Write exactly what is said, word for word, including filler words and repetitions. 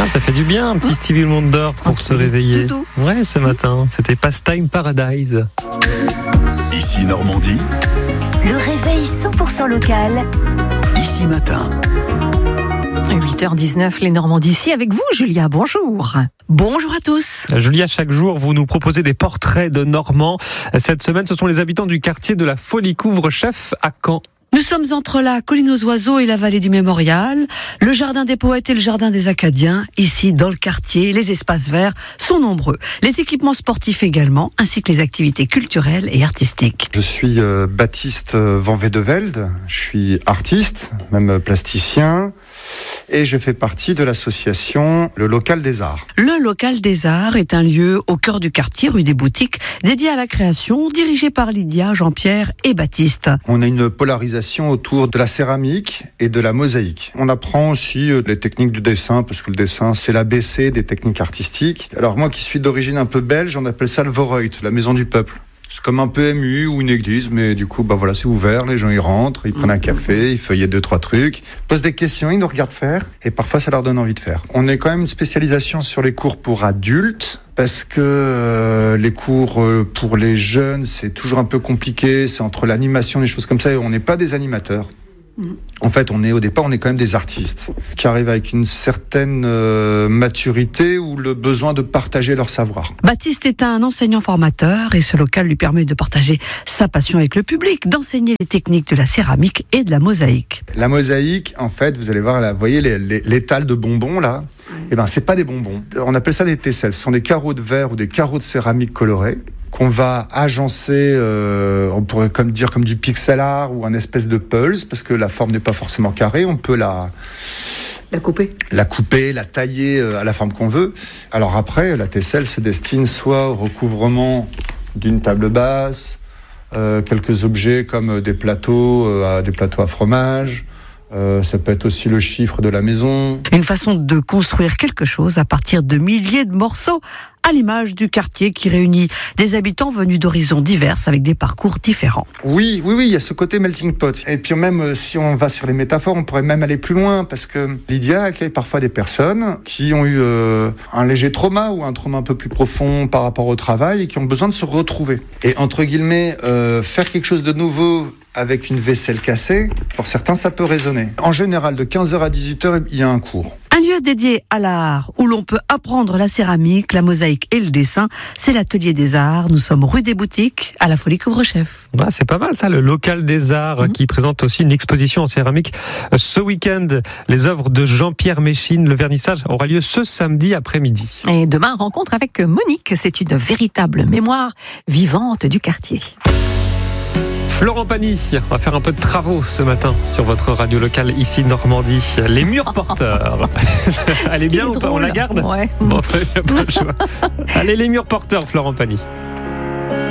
Ah, ça fait du bien, un petit Stevie Wonder pour se réveiller. Ouais, ce matin, c'était Pastime Paradise. Ici Normandie. Le réveil cent pour cent local. Ici Matin. huit heures dix-neuf, les Normandies ici avec vous, Julia. Bonjour. Bonjour à tous. Julia, chaque jour, vous nous proposez des portraits de Normands. Cette semaine, ce sont les habitants du quartier de la Folie-Couvre-Chef à Caen. Nous sommes entre la colline aux oiseaux et la vallée du Mémorial, le jardin des poètes et le jardin des Acadiens. Ici, dans le quartier, les espaces verts sont nombreux. Les équipements sportifs également, ainsi que les activités culturelles et artistiques. Je suis euh, Baptiste Van Vedevelde, je suis artiste, même plasticien, et je fais partie de l'association Le Local des Arts. Le Local des Arts est un lieu au cœur du quartier, rue des Boutiques, dédié à la création, dirigé par Lydia, Jean-Pierre et Baptiste. On a une polarisation autour de la céramique et de la mosaïque. On apprend aussi les techniques du dessin, parce que le dessin, c'est l'A B C des techniques artistiques. Alors moi qui suis d'origine un peu belge, on appelle ça le Vooruit, la maison du peuple. C'est comme un P M U ou une église, mais du coup, bah voilà, c'est ouvert, les gens y rentrent, ils prennent un café, ils feuillettent deux, trois trucs, posent des questions, ils nous regardent faire, et parfois ça leur donne envie de faire. On est quand même une spécialisation sur les cours pour adultes, parce que euh, les cours euh, pour les jeunes, c'est toujours un peu compliqué, c'est entre l'animation, les choses comme ça, et on n'est pas des animateurs. En fait, on est au départ, on est quand même des artistes qui arrivent avec une certaine euh, maturité ou le besoin de partager leur savoir. Baptiste est un enseignant formateur et ce local lui permet de partager sa passion avec le public, d'enseigner les techniques de la céramique et de la mosaïque. La mosaïque, en fait, vous allez voir, là, vous voyez les, les, l'étal de bonbons là. Eh ben, c'est pas des bonbons. On appelle ça des tesselles. Ce sont des carreaux de verre ou des carreaux de céramique colorés qu'on va agencer, euh, on pourrait comme dire comme du pixel art ou un espèce de pulse, parce que la forme n'est pas forcément carrée, on peut la... La couper La couper, la tailler à la forme qu'on veut. Alors après, la tesselle se destine soit au recouvrement d'une table basse, euh, quelques objets comme des plateaux, euh, des plateaux à fromage. Euh, ça peut être aussi le chiffre de la maison. Une façon de construire quelque chose à partir de milliers de morceaux, à l'image du quartier qui réunit des habitants venus d'horizons divers avec des parcours différents. Oui, oui, oui, il y a ce côté melting pot. Et puis même, euh, si on va sur les métaphores, on pourrait même aller plus loin, parce que Lydia accueille parfois des personnes qui ont eu euh, un léger trauma ou un trauma un peu plus profond par rapport au travail et qui ont besoin de se retrouver. Et entre guillemets, euh, faire quelque chose de nouveau avec une vaisselle cassée, pour certains, ça peut résonner. En général, de quinze heures à dix-huit heures, il y a un cours. Un lieu dédié à l'art, où l'on peut apprendre la céramique, la mosaïque et le dessin, c'est l'Atelier des Arts. Nous sommes rue des Boutiques, à la Folie-Couvre-Chef. Ah, c'est pas mal ça, le Local des Arts, mmh. qui présente aussi une exposition en céramique. Ce week-end, les œuvres de Jean-Pierre Méchine, le vernissage aura lieu ce samedi après-midi. Et demain, rencontre avec Monique. C'est une véritable mémoire vivante du quartier. Florent Pagny, on va faire un peu de travaux ce matin sur votre radio locale ici Normandie. Les murs porteurs. Elle est bien ou pas? On la garde? Ouais. Bon, il n'y a pas le choix. Allez, les murs porteurs, Florent Pagny.